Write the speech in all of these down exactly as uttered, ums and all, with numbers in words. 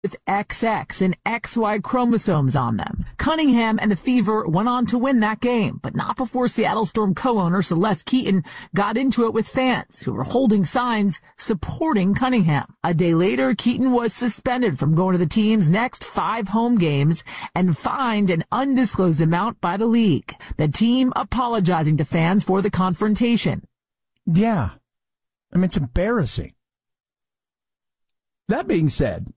with X X and X Y chromosomes on them. Cunningham and the Fever went on to win that game, but not before Seattle Storm co-owner Celeste Keaton got into it with fans who were holding signs supporting Cunningham. A day later, Keaton was suspended from going to the team's next five home games and fined an undisclosed amount by the league. The team apologizing to fans for the confrontation. Yeah. I mean, it's embarrassing. That being said,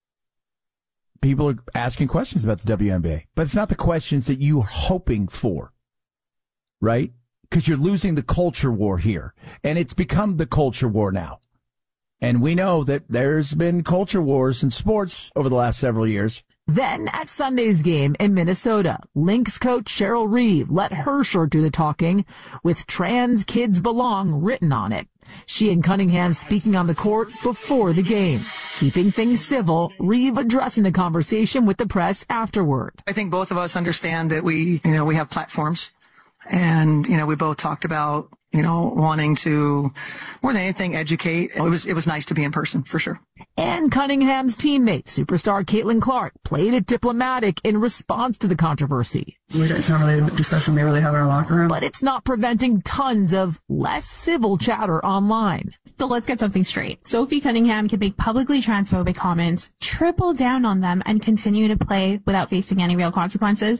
people are asking questions about the W N B A, but it's not the questions that you're hoping for, right? Because you're losing the culture war here, and it's become the culture war now. And we know that there's been culture wars in sports over the last several years. Then at Sunday's game in Minnesota, Lynx coach Cheryl Reeve let Hersher do the talking with "Trans Kids Belong" written on it. She and Cunningham speaking on the court before the game. Keeping things civil, Reeve addressing the conversation with the press afterward. I think both of us understand that we, you know, we have platforms. And, you know, we both talked about, you know, wanting to, more than anything, educate. It was, it was nice to be in person, for sure. And Cunningham's teammate, superstar Caitlin Clark, played it diplomatic in response to the controversy. It's not really a discussion we really have in our locker room. But it's not preventing tons of less civil chatter online. So let's get something straight. Sophie Cunningham can make publicly transphobic comments, triple down on them, and continue to play without facing any real consequences.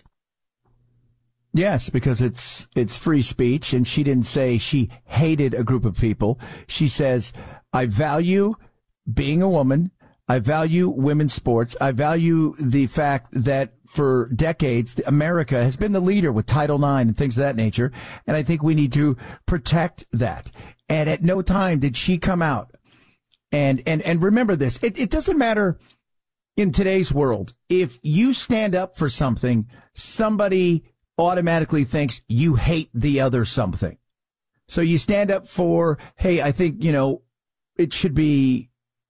Yes, because it's it's free speech, and she didn't say she hated a group of people. She says, I value being a woman. I value women's sports. I value the fact that for decades, America has been the leader with Title nine and things of that nature, and I think we need to protect that. And at no time did she come out. And and, and remember this, it, it doesn't matter in today's world. If you stand up for something, somebody automatically thinks you hate the other something. So you stand up for, hey, I think, you know, it should be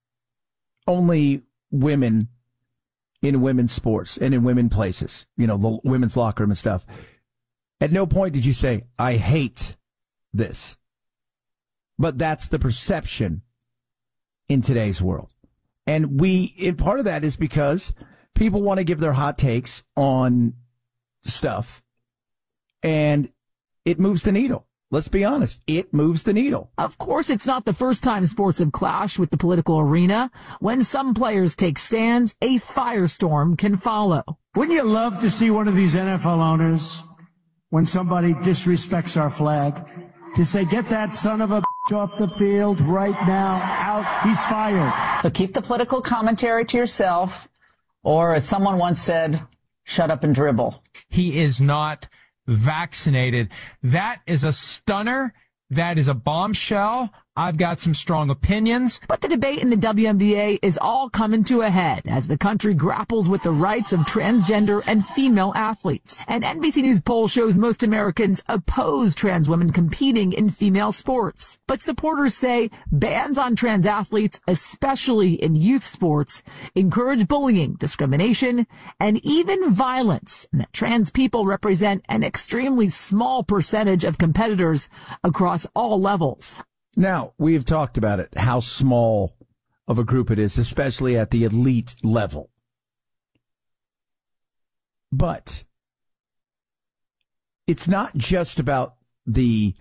only women in women's sports and in women places, you know, the women's locker room and stuff. At no point did you say, I hate this. But that's the perception in today's world. And we, and part of that is because people want to give their hot takes on stuff. And it moves the needle. Let's be honest. It moves the needle. Of course, it's not the first time sports have clashed with the political arena. When some players take stands, a firestorm can follow. Wouldn't you love to see one of these N F L owners, when somebody disrespects our flag, to say, get that son of a bitch off the field right now, out, he's fired. So keep the political commentary to yourself, or as someone once said, shut up and dribble. He is not vaccinated. That is a stunner. That is a bombshell. I've got some strong opinions. But the debate in the W N B A is all coming to a head as the country grapples with the rights of transgender and female athletes. An N B C News poll shows most Americans oppose trans women competing in female sports. But supporters say bans on trans athletes, especially in youth sports, encourage bullying, discrimination, and even violence, and that trans people represent an extremely small percentage of competitors across all levels. Now, we have talked about it, how small of a group it is, especially at the elite level. But it's not just about the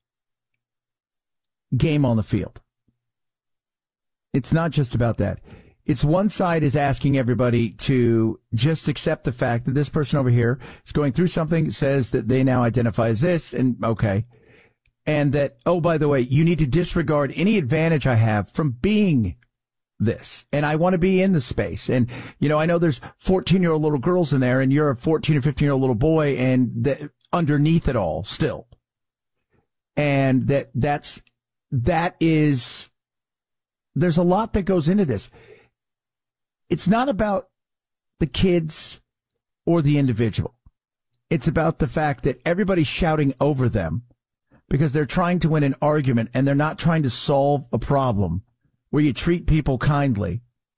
game on the field. It's not just about that. It's one side is asking everybody to just accept the fact that this person over here is going through something, says that they now identify as this, and okay. And that, oh, by the way, you need to disregard any advantage I have from being this. And I want to be in the space. And, you know, I know there's fourteen-year-old little girls in there, and you're a fourteen or fifteen-year-old little boy, and that underneath it all still. And that that's, that is, there's a lot that goes into this. It's not about the kids or the individual. It's about the fact that everybody's shouting over them, because they're trying to win an argument and they're not trying to solve a problem where you treat people kindly,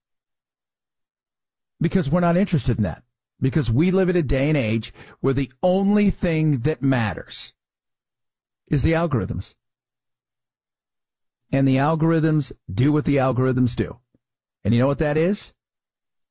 because we're not interested in that, because we live in a day and age where the only thing that matters is the algorithms. And the algorithms do what the algorithms do. And you know what that is?